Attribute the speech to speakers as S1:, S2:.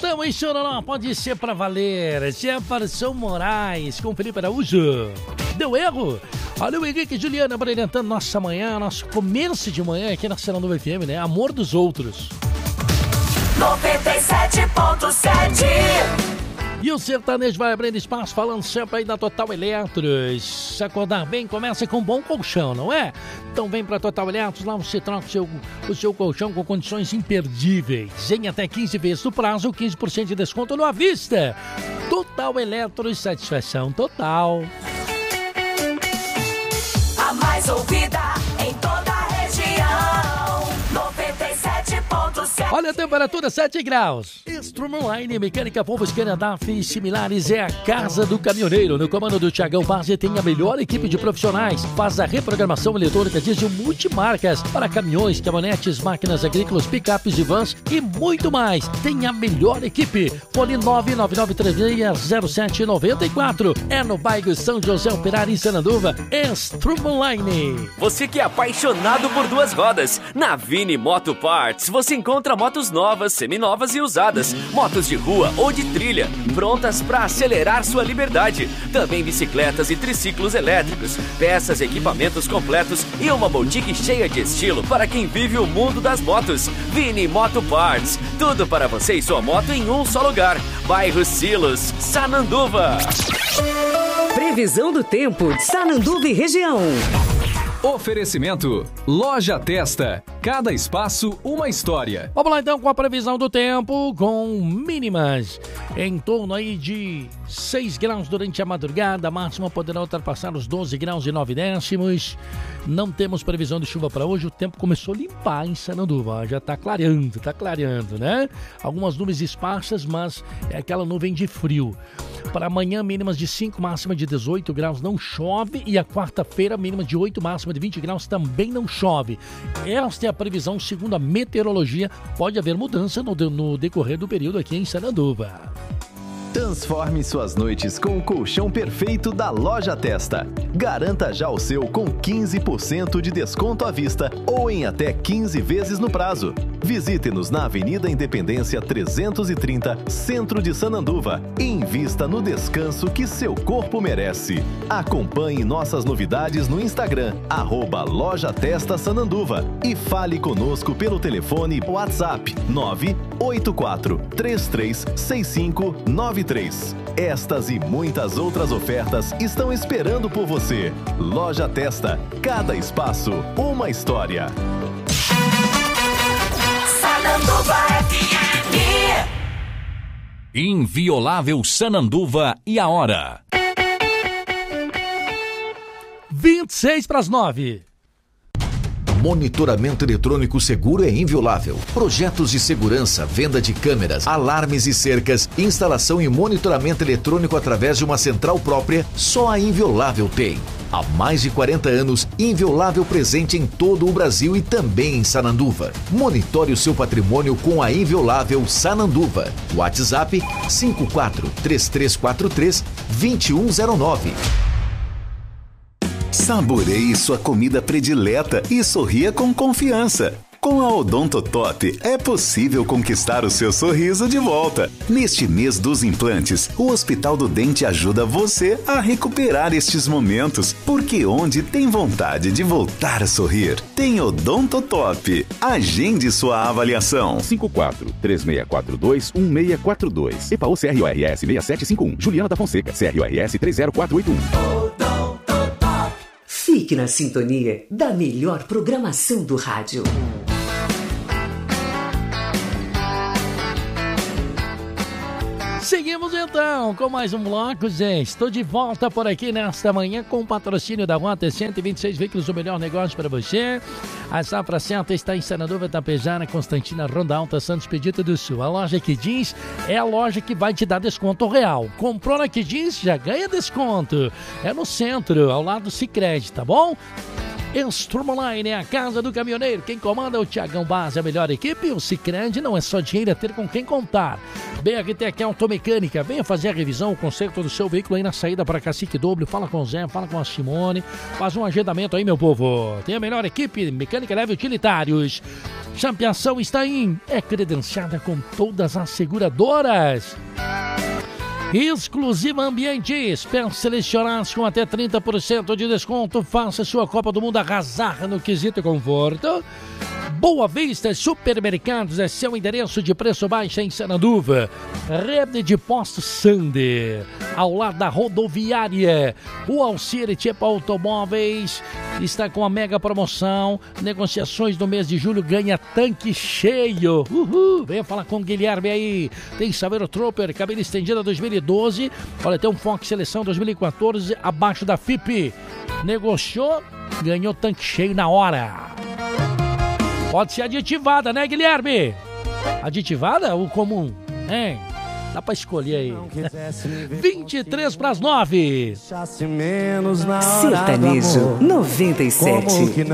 S1: Estamos em Chororó, pode ser pra valer. Jefferson Moraes com Felipe Araújo. Deu erro? Olha o Henrique e Juliana brilhantando nossa manhã, nosso começo de manhã aqui na Sananduva FM, né? Amor dos outros.
S2: 97.7.
S1: E o sertanejo vai abrindo espaço, falando sempre aí da Total Eletros. Se acordar bem, começa com um bom colchão, não é? Então vem pra Total Eletros, lá você troca o seu colchão com condições imperdíveis. Em até 15 vezes no prazo, 15% de desconto no à vista. Total Eletros, satisfação total.
S2: A mais ouvida em toda a região. 97.7.
S1: Olha a temperatura, 7 graus. Strumline, Mecânica Volvo, Scania, DAF e similares é a casa do caminhoneiro. No comando do Thiagão Base tem a melhor equipe de profissionais. Faz a reprogramação eletrônica diesel multimarcas para caminhões, caminhonetes, máquinas agrícolas, picapes e vans e muito mais. Tem a melhor equipe. Fone 999360794. É no bairro São José Operário em Sananduva. Strumline.
S3: Você que é apaixonado por duas rodas, na Vini Moto Parts você encontra motos novas, seminovas e usadas, motos de rua ou de trilha, prontas para acelerar sua liberdade. Também bicicletas e triciclos elétricos, peças, equipamentos completos e uma boutique cheia de estilo para quem vive o mundo das motos. Vini Moto Parts, tudo para você e sua moto em um só lugar. Bairro Silos, Sananduva.
S4: Previsão do tempo de Sananduva e região.
S5: Oferecimento Loja Testa. Cada espaço, uma história.
S1: Vamos lá então com a previsão do tempo, com mínimas em torno aí de 6 graus durante a madrugada. A máxima poderá ultrapassar os 12 graus e 9 décimos. Não temos previsão de chuva para hoje. O tempo começou a limpar em Sananduva. Já está clareando, né? Algumas nuvens esparsas, mas é aquela nuvem de frio. Para amanhã, mínimas de 5, máxima de 18 graus, não chove. E a quarta-feira, mínima de 8, máxima de 20 graus, também não chove. Esta é a previsão segundo a meteorologia. Pode haver mudança no decorrer do período aqui em Sananduva.
S6: Transforme suas noites com o colchão perfeito da Loja Testa. Garanta já o seu com 15% de desconto à vista ou em até 15 vezes no prazo. Visite-nos na Avenida Independência 330, Centro de Sananduva, e invista no descanso que seu corpo merece. Acompanhe nossas novidades no Instagram, @Loja Testa Sananduva, e fale conosco pelo telefone WhatsApp 984-336593. Estas e muitas outras ofertas estão esperando por você. Loja Testa, cada espaço, uma história.
S2: Sananduva FM.
S7: Inviolável Sananduva e a hora.
S1: 26 para as 9.
S8: Monitoramento eletrônico seguro é inviolável. Projetos de segurança, venda de câmeras, alarmes e cercas, instalação e monitoramento eletrônico através de uma central própria, só a Inviolável tem. Há mais de 40 anos, Inviolável presente em todo o Brasil e também em Sananduva. Monitore o seu patrimônio com a Inviolável Sananduva. WhatsApp 54-3343-2109.
S9: Saboreie sua comida predileta e sorria com confiança. Com a Odontotop é possível conquistar o seu sorriso de volta. Neste mês dos implantes, o Hospital do Dente ajuda você a recuperar estes momentos, porque onde tem vontade de voltar a sorrir, tem Odontotop. Agende sua avaliação.
S10: 54-3642-1642. EPAU CRORS 6751. Juliana da Fonseca, CRORS 30481.
S4: Fique na sintonia da melhor programação do rádio.
S1: Seguimos então com mais um bloco, gente. Estou de volta por aqui nesta manhã com o patrocínio da Rota 126 Veículos, o melhor negócio para você. A safra certa está em Sananduva, Tapejara, Constantina, Ronda Alta, Santos, Pedito do Sul. A loja que diz é a loja que vai te dar desconto real. Comprou na que diz, já ganha desconto. É no centro, ao lado do Sicredi, tá bom? Stromoline é a casa do caminhoneiro. Quem comanda é o Tiagão Base, a melhor equipe. O Sicredi não é só dinheiro, é ter com quem contar. BRTEC Automecânica, venha fazer a revisão, o conserto do seu veículo aí na saída para Cacique W. Fala com o Zé, fala com a Simone. Faz um agendamento aí, meu povo. Tem a melhor equipe, mecânica leve utilitários. Champiação está é credenciada com todas as seguradoras. Exclusiva Ambientes, peças selecionadas com até 30% de desconto. Faça sua Copa do Mundo arrasar no quesito conforto. Boa Vista Supermercados é seu endereço de preço baixo em Sananduva. Rede de Postos Sander, ao lado da rodoviária. O Alcire Tipo Automóveis está com a mega promoção. Negociações no mês de julho, ganha tanque cheio. Uhul! Venha falar com o Guilherme aí. Tem Saveiro Trooper, cabine estendida 2012. Olha, tem um Fox Seleção 2014 abaixo da FIP. Negociou, ganhou tanque cheio na hora. Pode ser aditivada, né, Guilherme? Aditivada ou comum? Hein? Dá pra escolher aí. 23 para as 9.
S4: Sertanejo 97.